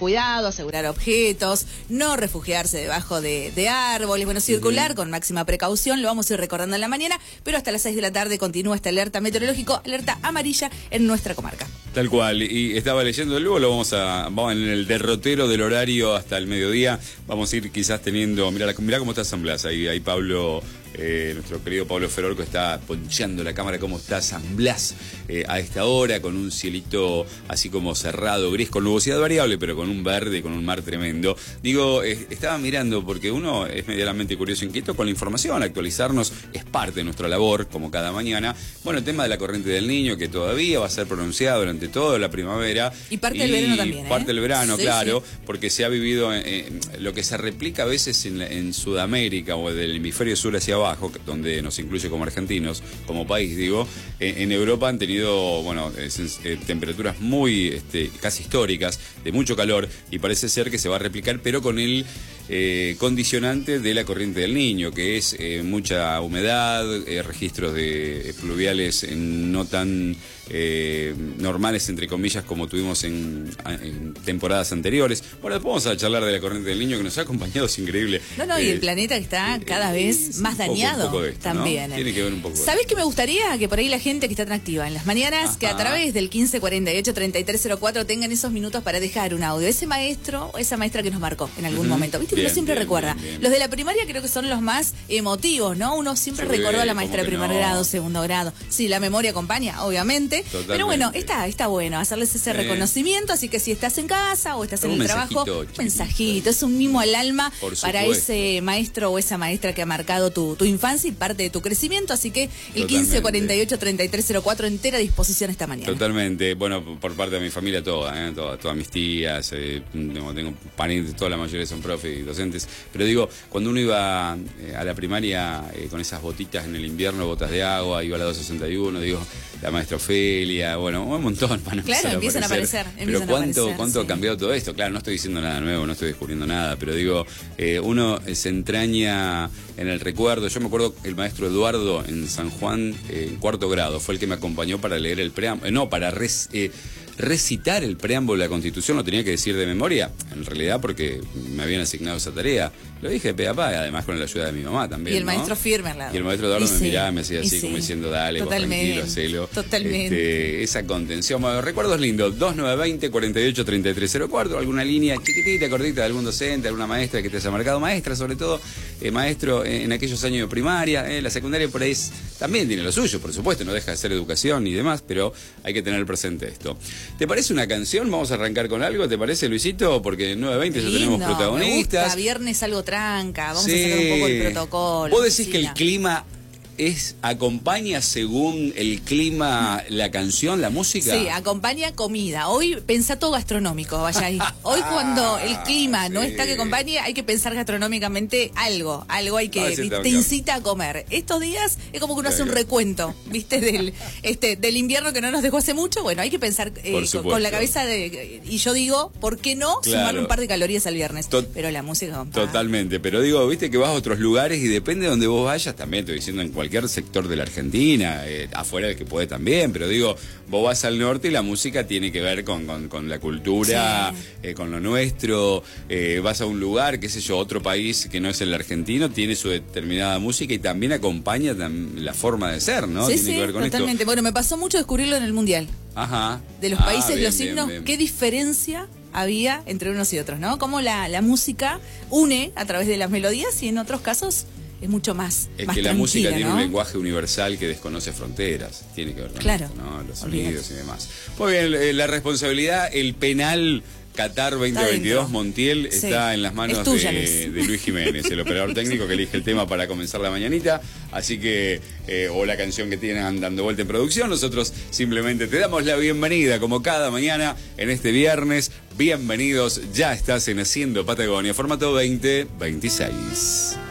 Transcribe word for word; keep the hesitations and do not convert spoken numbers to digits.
cuidado, asegurar objetos, no refugiarse debajo de, de árboles, bueno, circular uh-huh. con máxima precaución, lo vamos a ir recordando en la mañana, pero hasta las seis de la tarde continúa esta alerta meteorológico, alerta amarilla en nuestra comarca. Tal cual, y estaba leyendo luego, lo vamos a, vamos en el derrotero del horario hasta el mediodía, vamos a ir quizás teniendo, mirá, mirá cómo está San Blas, ahí, ahí Pablo, eh, nuestro querido Pablo Ferorco está ponchando la cámara, cómo está San Blas eh, a esta hora, con un cielito así como cerrado, gris, con nubosidad variable, pero con un verde, con un mar tremendo. Digo, eh, estaba mirando, porque uno es medianamente curioso e inquieto con la información, actualizarnos es parte de nuestra labor, como cada mañana. Bueno, el tema de la corriente del Niño, que todavía va a ser pronunciado durante toda la primavera. Y parte y del verano también, ¿eh? Parte del verano, sí, claro, sí. porque se ha vivido en, en, lo que se replica a veces en, en Sudamérica o del hemisferio sur hacia abajo, donde nos incluye como argentinos, como país, digo. En, en Europa han tenido, bueno, es, eh, temperaturas muy, este, casi históricas, de mucho calor, y parece ser que se va a replicar, pero con el eh, condicionante de la corriente del Niño, que es eh, mucha humedad, eh, registros de pluviales en no tan eh, normales, entre comillas, como tuvimos en, en temporadas anteriores. Bueno, después vamos a charlar de la corriente del Niño, que nos ha acompañado, es increíble. No, no, eh, y el planeta está cada eh, vez más un dañado. Poco, un poco de esto, también. ¿no? Tiene que ver un poco. ¿Sabés qué me gustaría? Que por ahí la gente que está tan activa en las mañanas, ajá, que a través del quince cuarenta y ocho treinta y tres cero cuatro tengan esos minutos para dejar un audio. Ese maestro o esa maestra que nos marcó en algún uh-huh. momento. Viste que uno siempre bien, recuerda. Bien, bien. Los de la primaria creo que son los más emotivos, ¿no? Uno siempre sí, recordó a la maestra de primer no. grado, segundo grado. Sí, la memoria acompaña, obviamente. Totalmente. Pero bueno, está, está bueno hacerles ese eh. reconocimiento. Así que si estás en casa o estás en el un trabajo, un mensajito. Es un mimo al alma para ese maestro o esa maestra que ha marcado tu, tu infancia y parte de tu crecimiento. Así que el Totalmente. quince cuarenta y ocho treinta y tres cero cuatro entera disposición esta mañana. Totalmente. Bueno, por parte de mi familia toda, ¿eh? toda todas mis tías, eh, tengo, tengo parientes, toda la mayoría son profes y docentes. Pero digo, cuando uno iba eh, a la primaria eh, con esas botitas en el invierno, botas de agua, iba a la dos sesenta y uno, digo, la maestra Ofelia, bueno, un montón. Para claro, empiezan a aparecer. Pero empiezan cuánto, a aparecer, cuánto sí. ha cambiado todo esto. Claro, no estoy diciendo nada nuevo, no estoy descubriendo nada, pero digo, eh, uno se entraña en el recuerdo. Yo me acuerdo el maestro Eduardo en San Juan, eh, en cuarto grado, fue el que me acompañó para leer el preámbulo, eh, no, para res, eh, recitar el preámbulo de la Constitución. Lo tenía que decir de memoria, en realidad porque me habían asignado esa tarea. Lo dije de pe a pa, además con la ayuda de mi mamá también. Y el ¿no? maestro firme al lado. Y el maestro Eduardo me sí, miraba, me hacía así sí, como diciendo, dale, totalmente, vos tranquilo, hacelo. Totalmente. Este, esa contención. Bueno, recuerdos lindos, dos nueve dos cero, cuarenta y ocho treinta y tres cero cuatro, alguna línea chiquitita, cortita de algún docente, alguna maestra que te haya marcado, maestra sobre todo, eh, maestro en, en aquellos años de primaria, eh, la secundaria por ahí es, también tiene lo suyo, por supuesto, no deja de ser educación y demás, pero hay que tener presente esto. ¿Te parece una canción? Vamos a arrancar con algo, ¿te parece, Luisito? Porque en nueve veinte ya tenemos protagonistas. Me gusta, viernes algo tranca, vamos sí. a sacar un poco el protocolo. ¿Vos decís que el clima es acompaña según el clima la canción, la música? Sí, acompaña comida. Hoy pensá todo gastronómico, vaya ahí. Hoy cuando el clima sí. no está que acompañe, hay que pensar gastronómicamente algo, algo hay que no, te bien. incita a comer. Estos días es como que uno hace un recuento, ¿viste? Del este del invierno que no nos dejó hace mucho. Bueno, hay que pensar eh, con, con la cabeza de y yo digo, ¿por qué no claro. sumarle un par de calorías al viernes? Tot pero la música compa. Totalmente, pero digo, ¿viste que vas a otros lugares y depende de donde vos vayas, también estoy diciendo en cualquier sector de la Argentina, eh, afuera del que puede también, pero digo, vos vas al norte y la música tiene que ver con, con, con la cultura, sí. eh, con lo nuestro, eh, vas a un lugar, qué sé yo, otro país que no es el argentino, tiene su determinada música y también acompaña tam la forma de ser, ¿no? Sí, tiene sí, que ver con totalmente. Esto. Bueno, me pasó mucho descubrirlo en el Mundial. Ajá. De los ah, países, bien, los signos, bien, bien. qué diferencia había entre unos y otros, ¿no? Cómo la, la música une a través de las melodías y en otros casos es mucho más. Es más que la música tiene ¿no? un lenguaje universal que desconoce fronteras. Tiene que ver con claro. esto, ¿no? Los Olvídate. sonidos y demás. Muy bien, eh, la responsabilidad, el penal Qatar veinte veintidós Montiel sí. está en las manos tuya, de, de Luis Jiménez, el operador técnico que elige el tema para comenzar la mañanita. Así que, eh, o la canción que tienen dando vuelta en producción. Nosotros simplemente te damos la bienvenida, como cada mañana, en este viernes. Bienvenidos, ya estás en Haciendo Patagonia, formato veinte veintiséis.